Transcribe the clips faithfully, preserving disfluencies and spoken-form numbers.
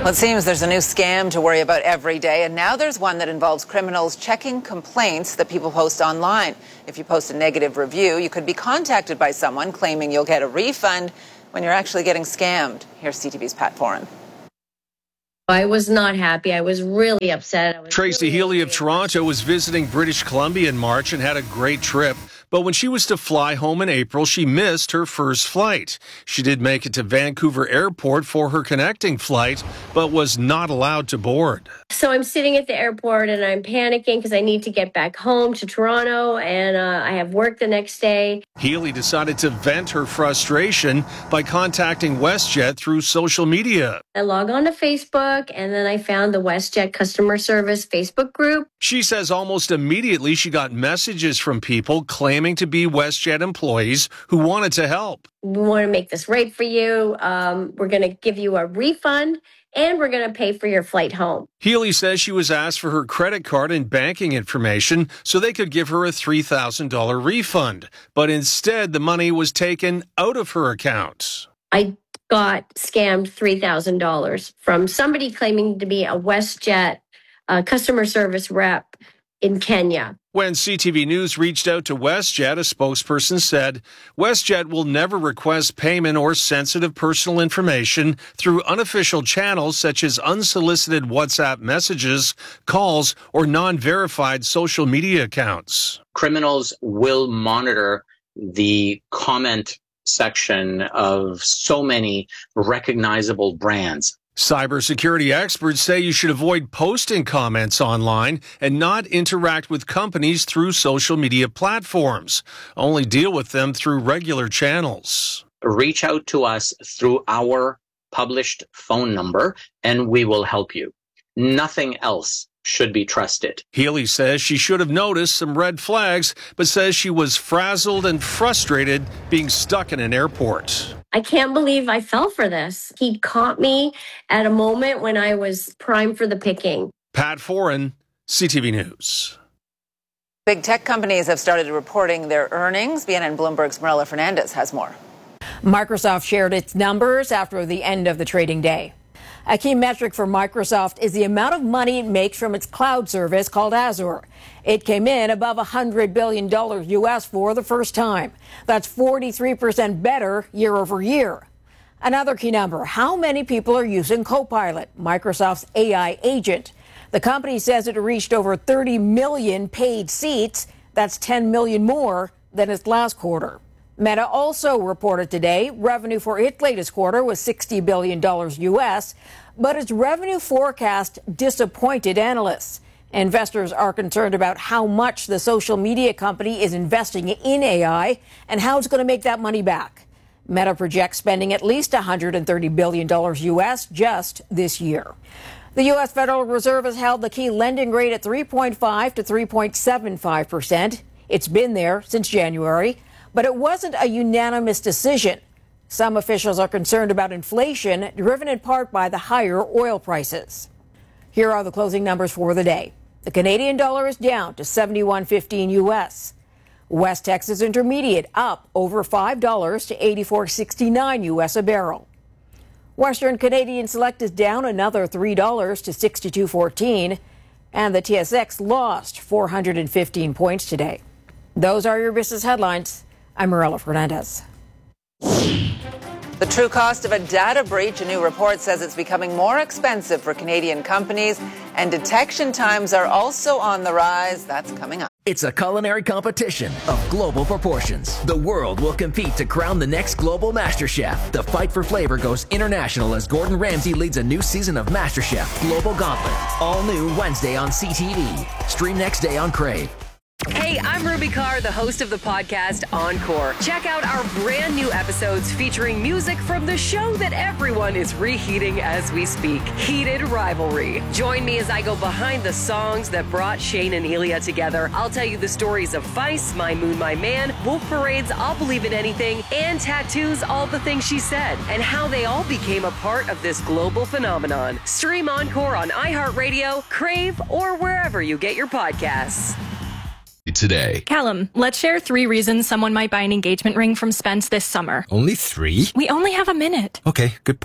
Well, it seems there's a new scam to worry about every day, and now there's one that involves criminals checking complaints that people post online. If you post a negative review, you could be contacted by someone claiming you'll get a refund when you're actually getting scammed. Here's C T V's Pat Foran. I was not happy. I was really upset. I was Tracy really Healy of angry. Toronto was visiting British Columbia in March and had a great trip. But when she was to fly home in April, she missed her first flight. She did make it to Vancouver Airport for her connecting flight, but was not allowed to board. So I'm sitting at the airport and I'm panicking because I need to get back home to Toronto and uh, I have work the next day. Healy decided to vent her frustration by contacting WestJet through social media. I log on to Facebook and then I found the WestJet customer service Facebook group. She says almost immediately she got messages from people claiming to be WestJet employees who wanted to help. We want to make this right for you. Um, we're going to give you a refund and we're going to pay for your flight home. Healy says she was asked for her credit card and banking information so they could give her a three thousand dollars refund. But instead, the money was taken out of her account. I got scammed three thousand dollars from somebody claiming to be a WestJet uh, customer service rep in Kenya. When C T V News reached out to WestJet, a spokesperson said, WestJet will never request payment or sensitive personal information through unofficial channels such as unsolicited WhatsApp messages, calls, or non-verified social media accounts. Criminals will monitor the comment section of so many recognizable brands. Cybersecurity experts say you should avoid posting comments online and not interact with companies through social media platforms. Only deal with them through regular channels. Reach out to us through our published phone number and we will help you. Nothing else should be trusted. Healy says she should have noticed some red flags, but says she was frazzled and frustrated being stuck in an airport. I can't believe I fell for this. He caught me at a moment when I was primed for the picking. Pat Foran, C T V News. Big tech companies have started reporting their earnings. B N N Bloomberg's Marilla Fernandez has more. Microsoft shared its numbers after the end of the trading day. A key metric for Microsoft is the amount of money it makes from its cloud service called Azure. It came in above one hundred billion dollars U S for the first time. That's forty-three percent better year over year. Another key number, how many people are using Copilot, Microsoft's A I agent? The company says it reached over thirty million paid seats. That's ten million more than its last quarter. Meta also reported today revenue for its latest quarter was sixty billion dollars U S, but its revenue forecast disappointed analysts. Investors are concerned about how much the social media company is investing in A I and how it's going to make that money back. Meta projects spending at least one hundred thirty billion dollars U S just this year. The U S Federal Reserve has held the key lending rate at three point five to three point seven five percent. It's been there since January. But it wasn't a unanimous decision. Some officials are concerned about inflation, driven in part by the higher oil prices. Here are the closing numbers for the day. The Canadian dollar is down to seventy-one fifteen U S. West Texas Intermediate up over five dollars to eighty-four sixty-nine U S a barrel. Western Canadian Select is down another three dollars to sixty-two fourteen. And the T S X lost four hundred fifteen points today. Those are your business headlines. I'm Marilla Fernandez. The true cost of a data breach, a new report says it's becoming more expensive for Canadian companies, and detection times are also on the rise. That's coming up. It's a culinary competition of global proportions. The world will compete to crown the next global MasterChef. The fight for flavor goes international as Gordon Ramsay leads a new season of MasterChef Global Gauntlet. All new Wednesday on C T V. Stream next day on Crave. Hey, I'm Ruby Carr, the host of the podcast Encore. Check out our brand new episodes featuring music from the show that everyone is reheating as we speak, Heated Rivalry. Join me as I go behind the songs that brought Shane and Elia together. I'll tell you the stories of Feist, My Moon, My Man, Wolf Parade's I'll Believe in Anything, and Tattoo's All the Things She Said, and how they all became a part of this global phenomenon. Stream Encore on iHeartRadio, Crave, or wherever you get your podcasts. Today. Callum, let's share three reasons someone might buy an engagement ring from Spence this summer. Only three? We only have a minute. Okay, good point.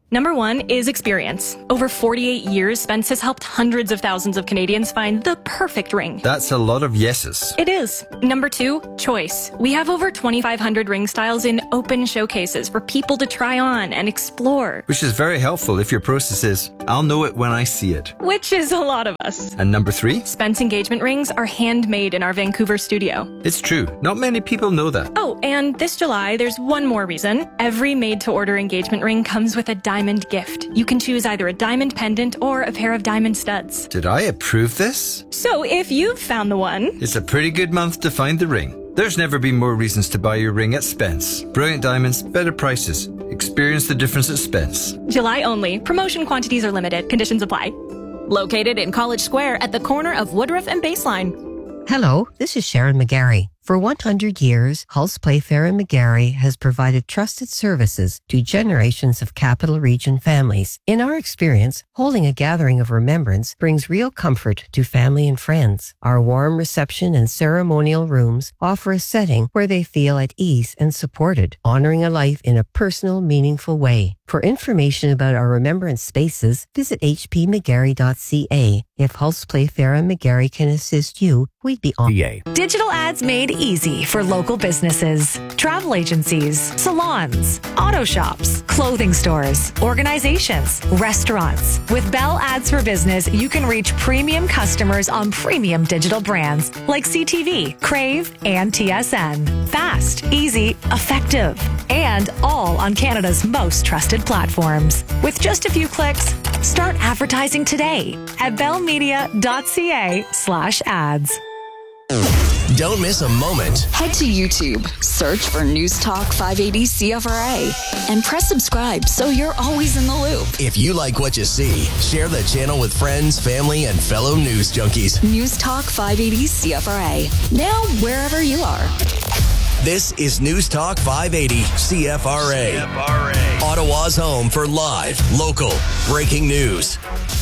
Number one is experience. Over forty-eight years, Spence has helped hundreds of thousands of Canadians find the perfect ring. That's a lot of yeses. It is. Number two, choice. We have over twenty-five hundred ring styles in open showcases for people to try on and explore. Which is very helpful if your process is, I'll know it when I see it. Which is a lot of us. And number three? Spence engagement rings are handmade in our Vancouver studio. It's true. Not many people know that. Oh, and this July, there's one more reason. Every made-to-order engagement ring comes with a diamond gift. You can choose either a diamond pendant or a pair of diamond studs. Did I approve this? So if you've found the one... It's a pretty good month to find the ring. There's never been more reasons to buy your ring at Spence. Brilliant diamonds, better prices. Experience the difference at Spence. July only. Promotion quantities are limited. Conditions apply. Located in College Square at the corner of Woodruff and Baseline. Hello, this is Sharon McGarry. For one hundred years, Hulse Playfair and McGarry has provided trusted services to generations of Capital Region families. In our experience, holding a gathering of remembrance brings real comfort to family and friends. Our warm reception and ceremonial rooms offer a setting where they feel at ease and supported, honoring a life in a personal, meaningful way. For information about our remembrance spaces, visit h p mcgarry dot c a. If Hulse Playfair and McGarry can assist you, we'd be on. Digital ads made easy for local businesses, travel agencies, salons, auto shops, clothing stores, organizations, restaurants. With Bell Ads for Business, you can reach premium customers on premium digital brands like C T V, Crave, and T S N. Fast, easy, effective, and all on Canada's most trusted platforms. With just a few clicks, start advertising today at bellmedia dot c a slash ads. Don't miss a moment. Head to YouTube, search for News Talk five eighty C F R A, and press subscribe so you're always in the loop. If you like what you see, share the channel with friends, family, and fellow news junkies. News Talk five eighty C F R A, now wherever you are. This is News Talk five eighty C F R A. C F R A. Ottawa's home for live, local, breaking news.